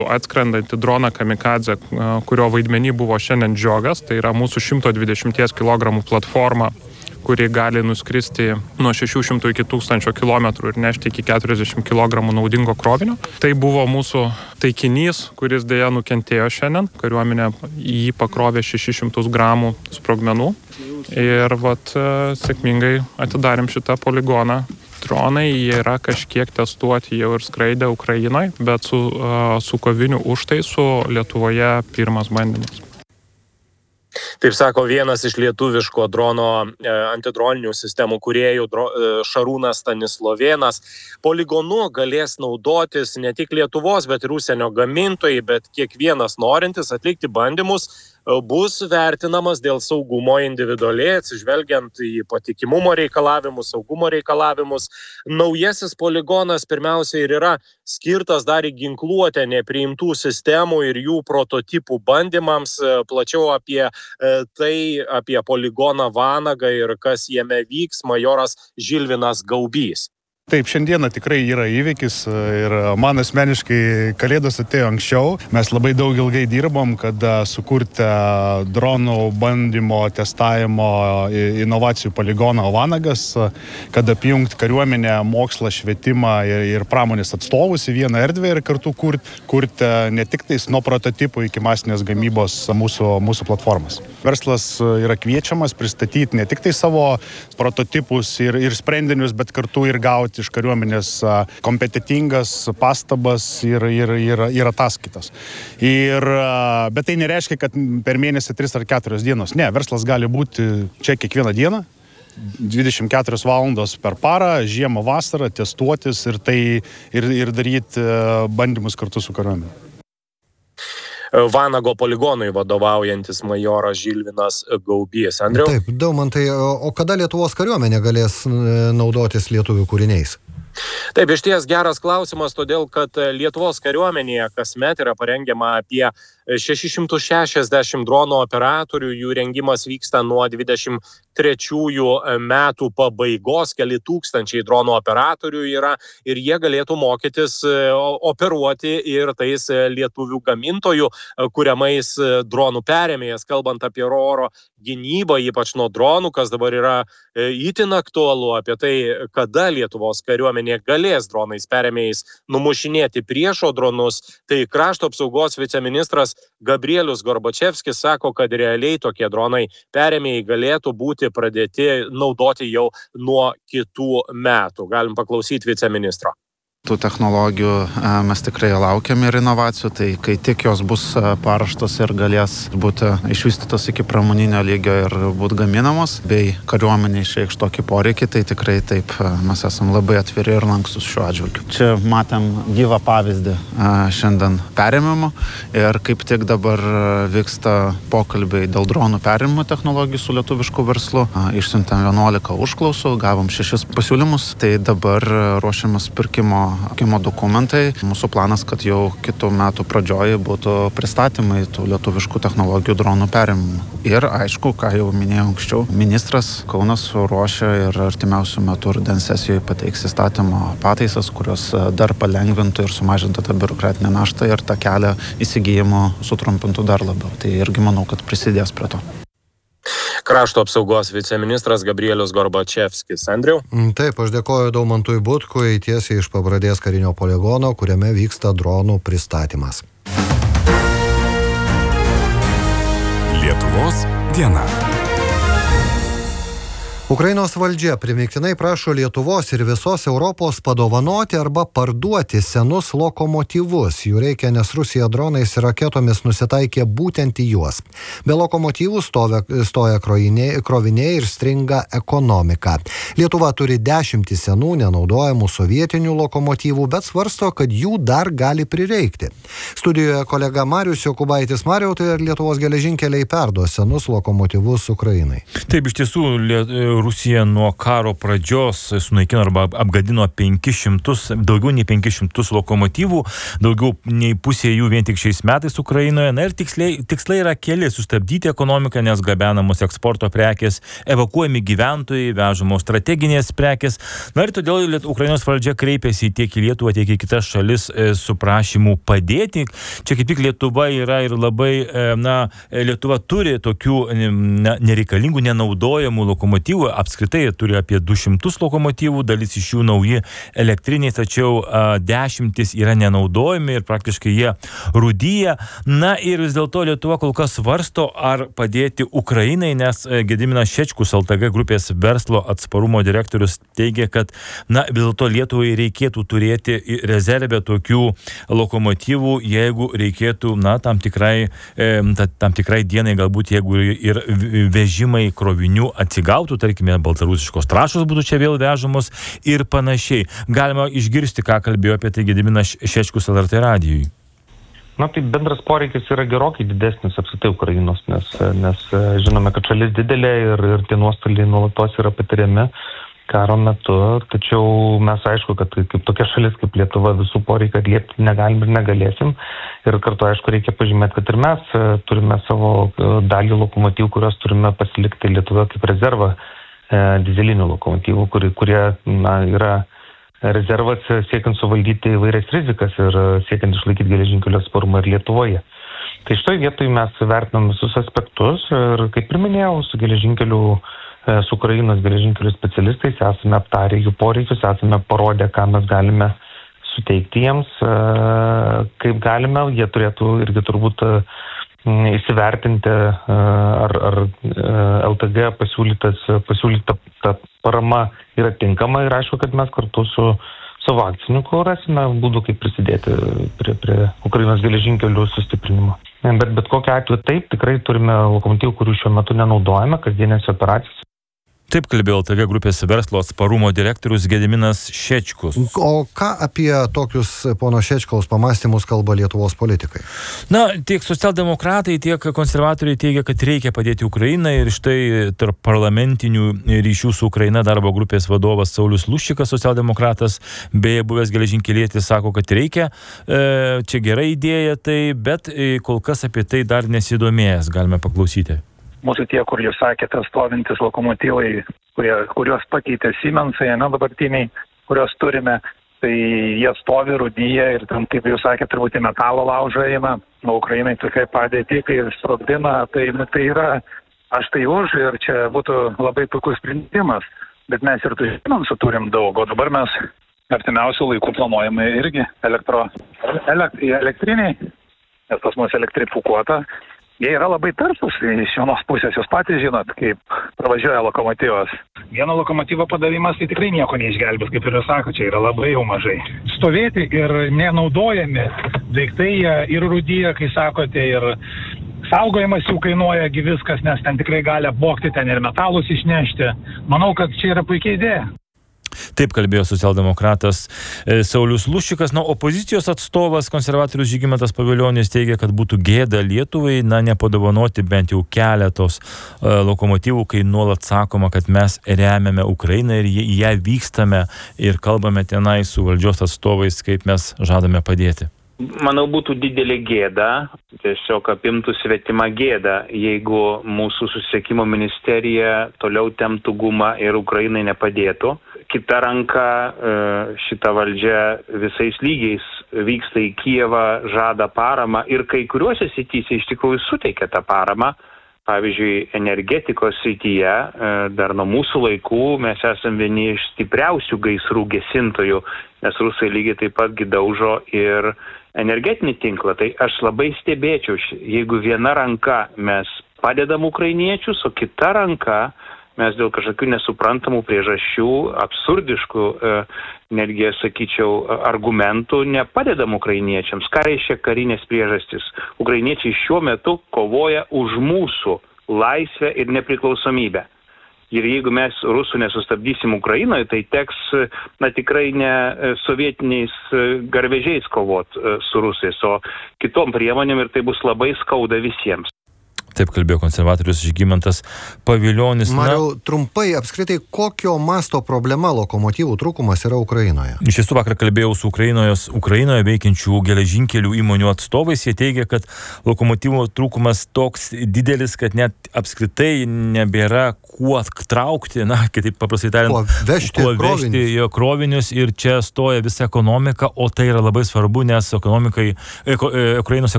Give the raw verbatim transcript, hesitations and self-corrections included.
Atskrendantį droną Kamikadzę, kurio vaidmenį buvo šiandien Džiogas, tai yra mūsų šimto dvidešimt kilogramų platforma, kuri gali nuskristi nuo šešių šimtų iki tūkstančio kilometrų ir nešti iki keturiasdešimt kilogramų naudingo krovinio. Tai buvo mūsų taikinys, kuris dėja nukentėjo šiandien. Kariuomenė jį pakrovė šešis šimtus gramų sprogmenų. Ir vat, sėkmingai atidarėm šitą poligoną. Dronai yra kažkiek testuoti jau ir skraidę Ukrainoje, bet su, su koviniu užtaisu Lietuvoje pirmas bandymas. Taip sako vienas iš lietuviško drono antidroninių sistemų kūrėjų Šarūnas Stanislovėnas. Poligonu galės naudotis ne tik Lietuvos, bet ir užsienio gamintojai, bet kiekvienas norintis atlikti bandymus bus vertinamas dėl saugumo individualiai, atsižvelgiant į patikimumo reikalavimus, saugumo reikalavimus. Naujasis poligonas pirmiausia ir yra skirtas dar į ginkluotę nepriimtų sistemų ir jų prototipų bandymams. Plačiau apie tai, apie poligoną Vanagą ir kas jame vyks, majoras Žilvinas Gaubys. Taip, šiandieną tikrai yra įvykis ir man asmeniškai Kalėdos atėjo anksčiau. Mes labai daug ilgai dirbom, kad sukurti dronų bandymo, testavimo, inovacijų poligoną Vanagas, kad apjungti kariuomenę, mokslą, švietimą ir, ir pramonės atstovus į vieną erdvę ir kartu kurti, kurti ne tik tais nuo prototipų iki masinės gamybos mūsų, mūsų platformas. Verslas yra kviečiamas pristatyti ne tik tai savo prototipus ir, ir sprendinius, bet kartu ir gauti iš kariuomenės kompetitingas pastabas ir, ir, ir, ir ataskaitas. Ir, bet tai nereiškia, kad per mėnesį tris ar keturias dienos. Ne, verslas gali būti čia kiekvieną dieną, dvidešimt keturios valandos per parą, žiemą, vasarą, testuotis ir, tai, ir, ir daryti bandymus kartu su kariuomenė. Vanago poligonui vadovaujantis majoras Žilvinas Gaubys. Andriau? Taip, Daumantai, o kada Lietuvos kariuomenė galės naudotis lietuvių kūriniais? Taip, iš ties geras klausimas, todėl kad Lietuvos kariuomenėje kasmet yra parengiama apie šešis šimtus šešiasdešimt dronų operatorių, jų rengimas vyksta nuo dvidešimt trečiųjų metų pabaigos, keli tūkstančiai dronų operatorių yra ir jie galėtų mokytis operuoti ir tais lietuvių gamintojų kuriamais dronų perėmėjas, kalbant apie oro gynybą, ypač nuo dronų, kas dabar yra itin aktualu, apie tai, kada Lietuvos kariuomenė galės dronais perėmėjais numušinėti priešo dronus, tai krašto apsaugos viceministras Gabrielius Gorbačevskis sako, kad realiai tokie dronai perėmėjai galėtų būti pradėti naudoti jau nuo kitų metų. Galim paklausyti viceministro. Tų technologijų mes tikrai laukiam ir inovacijų, tai kai tik jos bus paruoštos ir galės būti išvystytos iki pramoninio lygio ir būti gaminamos, bei kariuomenė išreikš tokį poreikį, tai tikrai taip mes esam labai atviri ir lankstus šiuo atžvilgiu. Čia matėm gyvą pavyzdį šiandien perėmimo ir kaip tik dabar vyksta pokalbiai dėl dronų perėmimo technologijų su lietuvišku verslu. Išsiuntėm vienuolika užklausų, gavom šešis pasiūlymus, tai dabar ruošiamas pirkimo Pirkimo dokumentai. Mūsų planas, kad jau kitų metų pradžioje būtų pristatymai tų lietuviškų technologijų dronų perėmimų. Ir aišku, ką jau minėjau anksčiau, ministras Kaunas ruošia ir artimiausių metų rudens sesijoje pateiks įstatymo pataisas, kurios dar palengvintų ir sumažintų tą biurokratinę naštą ir tą kelią įsigijimo sutrumpintų dar labiau. Tai irgi manau, kad prisidės prie to. Krašto apsaugos viceministras Gabrielius Gorbačevskis. Andriau? Taip, aš dėkoju Daumantui Butkui tiesiai iš Pabradės karinio poligono, kuriame vyksta dronų pristatymas. Lietuvos diena. Ukrainos valdžia primygtinai prašo Lietuvos ir visos Europos padovanoti arba parduoti senus lokomotyvus. Jų reikia, nes Rusija dronais ir raketomis nusitaikė būtent į juos. Be lokomotyvų stoja, stoja kroviniai, kroviniai ir stringa ekonomika. Lietuva turi dešimtį senų nenaudojamų sovietinių lokomotyvų, bet svarsto, kad jų dar gali prireikti. Studijoje kolega Marius Jokubaitis. Mariau, tai ar Lietuvos geležinkeliai perduos senus lokomotyvus Ukrainai? Taip, iš tiesų, Rusija nuo karo pradžios sunaikino arba apgadino penkis šimtus, daugiau nei penkis šimtus lokomotyvų, daugiau nei pusė jų vien tik šiais metais Ukrainoje. Na ir tiksliai, tikslai yra keli - sustabdyti ekonomiką, nes gabenamos eksporto prekės, evakuojami gyventojai, vežamos strateginės prekės. Na ir todėl Ukrainos valdžia kreipėsi tiek į Lietuvą, tiek į kitas šalis su prašymu padėti. Čia kaip tik Lietuva yra ir labai, na, Lietuva turi tokių na, nereikalingų, nenaudojamų lokomotyvų. Apskritai turi apie du šimtus lokomotyvų, dalis iš jų nauji elektriniai, tačiau a, dešimtis yra nenaudojami ir praktiškai jie rūdyja. Na ir vis dėlto Lietuva kol kas svarsto, ar padėti Ukrainai, nes Gediminas Šečkus, L T G grupės verslo atsparumo direktorius, teigia, kad na, vis dėlto Lietuvai reikėtų turėti rezervę tokių lokomotyvų, jeigu reikėtų, na, tam tikrai, e, tam tikrai dienai, galbūt jeigu ir vežimai krovinių atsigautų, tarkime, baltarusiškos trąšos būtų čia vėl vežamos ir panašiai. Galima išgirsti, ką kalbėjo apie tai Gediminas Šečkus L R T radijui. Na, tai bendras poreikis yra gerokai didesnis apskritai Ukrainos, nes, nes žinome, kad šalis didelė ir, ir tie nuostoliai nuolatos yra patiriami karo metu, tačiau mes aišku, kad kaip tokia šalis kaip Lietuva visų poreikių atliepti negalim ir negalėsim. Ir kartu aišku reikia pažymėti, kad ir mes turime savo dalį lokomotyvų, kurios turime pasilikti Lietuvoje kaip rezervą e, dizelinių lokomotyvų, kurie, kurie na, yra rezervas siekiant suvaldyti įvairias rizikas ir siekiant išlaikyti geležinkelio atsparumą ir Lietuvoje. Tai šitoj vietoj mes vertinam visus aspektus ir kaip ir minėjau, su geležinkelių su Ukrainos geležinkelių specialistais esame aptarę jų poreikius, esame parodę, ką mes galime suteikti jiems, kaip galime, jie turėtų irgi turbūt įsivertinti, ar, ar L T G pasiūlytas, pasiūlyta ta parama yra tinkama ir aišku, kad mes kartu su savo akcininku rasime būdų, kaip prisidėti prie, prie Ukrainos geležinkelių sustiprinimo. Bet, bet kokiu atveju taip, tikrai turime lokomotyvų, kurių šiuo metu nenaudojame kasdienėse operacijose. Taip kalbėjo L T G grupės verslo atsparumo direktorius Gediminas Šečkus. O ką apie tokius pono Šečkaus pamąstymus kalba Lietuvos politikai? Na, tiek socialdemokratai, tiek konservatoriai teigia, kad reikia padėti Ukrainai ir štai tarp parlamentinių ryšių su Ukraina darbo grupės vadovas Saulius Luščikas, socialdemokratas, beje buvęs geležinkelietis, sako, kad reikia. E, čia gera idėja, tai, bet kol kas apie tai dar nesidomėjęs, galime paklausyti. Mūsų tie, kur jūs sakėte, stovintis lokomotyvai, kurie, kuriuos pakeitė Siemensai, ne dabartiniai, kuriuos turime, tai jie stovi, rūdyje ir ten, kaip jūs sakėte, turbūt į metalo laužą eina, o Ukrainai tokia padėtį, kai sprogdina, tai, nu, tai yra, aš tai už ir čia būtų labai puikus sprendimas, bet mes ir tų Siemensų turim daug, o dabar mes artimiausių laikų planuojame irgi elektro, elekt, elektriniai, nes pas mus elektrifikuota. Jie yra labai tarsus iš vienos pusės, jūs patys žinot, kaip pravažiuoja lokomotyvas. Vieno lokomotyvo padavimas tai tikrai nieko neišgelbės, kaip ir jūs sako, čia yra labai jau mažai. Stovėti ir nenaudojami daiktai ir rūdyje, kai sakote, ir saugojimas jų kainuoja gi viskas, nes ten tikrai gali apvogti, ten ir metalus išnešti. Manau, kad čia yra puikia idėja. Taip kalbėjo socialdemokratas Saulius Luščikas. Na, opozicijos atstovas konservatorius Žygimantas Pavilionis teigia, kad būtų gėda Lietuvai, na, nepadovanoti bent jau keletos uh, lokomotyvų, kai nuolat sakoma, kad mes remiame Ukrainą ir į ją vykstame ir kalbame tenai su valdžios atstovais, kaip mes žadame padėti. Manau, būtų didelė gėda, tiesiog apimtų svetima gėda, jeigu mūsų susisiekimo ministerija toliau temptų gumą ir Ukrainai nepadėtų. Kita ranka šita valdžia visais lygiais vyksta į Kijevą, žada paramą ir kai kuriuose srityse iš tikrųjų suteikia tą paramą. Pavyzdžiui, energetikos srityje dar nuo mūsų laikų mes esame vieni iš stipriausių gaisrų gesintojų, nes rusai lygiai taip pat gidaužo ir energetinį tinklą. Tai aš labai stebėčiau, jeigu viena ranka mes padedam ukrainiečius, o kita ranka mes dėl kažkokių nesuprantamų priežasčių, absurdiškų, netgi, sakyčiau, argumentų nepadedam ukrainiečiams. Ką reiškia karinės priežastis? Ukrainiečiai šiuo metu kovoja už mūsų laisvę ir nepriklausomybę. Ir jeigu mes rusų nesustabdysim Ukrainoje, tai teks, na, tikrai ne sovietiniais garvežiais kovot su rusais, o kitom priemonėm ir tai bus labai skauda visiems. Taip kalbėjo konservatorius Žygimantas Pavilionis. Mariau, trumpai apskritai, kokio masto problema lokomotyvų trūkumas yra Ukrainoje? Iš tiesų, vakar kalbėjau su Ukrainoje, Ukrainoje veikiančių geležinkelių įmonių atstovais. Jie teigia, kad lokomotyvų trūkumas toks didelis, kad net apskritai nebėra kuo traukti, na, kitaip paprastai tariant, kuo vežti, kuo vežti jo krovinius, ir čia stoja visa ekonomika, o tai yra labai svarbu, nes ekonomikai, eko, Ukrainos